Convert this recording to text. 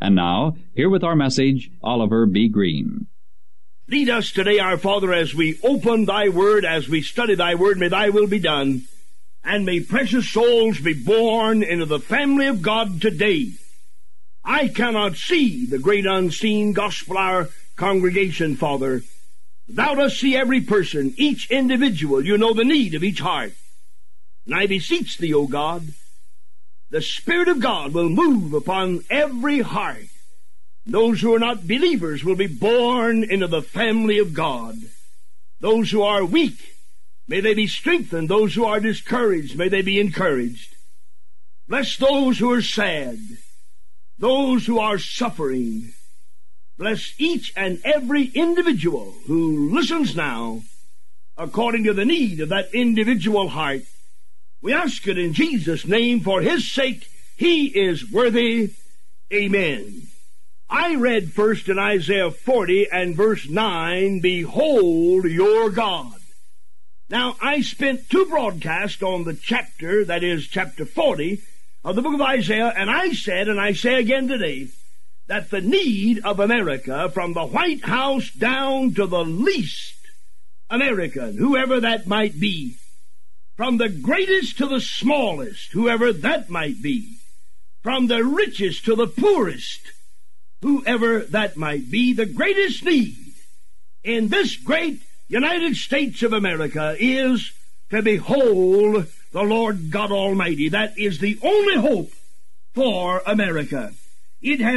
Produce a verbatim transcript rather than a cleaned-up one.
And now, here with our message, Oliver B. Green. Lead us today, our Father, as we open thy word, as we study thy word. May thy will be done, and may precious souls be born into the family of God today. I cannot see the great unseen gospel hour congregation, Father. Thou dost see every person, each individual. You know the need of each heart. And I beseech thee, O God, the Spirit of God will move upon every heart. Those who are not believers will be born into the family of God. Those who are weak, may they be strengthened. Those who are discouraged, may they be encouraged. Bless those who are sad, those who are suffering. Bless each and every individual who listens now according to the need of that individual heart. We ask it in Jesus' name. For his sake, he is worthy. Amen. I read first in Isaiah forty and verse nine, Behold your God. Now, I spent two broadcasts on the chapter, that is chapter forty, of the book of Isaiah, and I said, and I say again today, that the need of America, from the White House down to the least American, whoever that might be, from the greatest to the smallest, whoever that might be, from the richest to the poorest, whoever that might be, the greatest need in this great United States of America is to behold the Lord God Almighty. That is the only hope for America. It has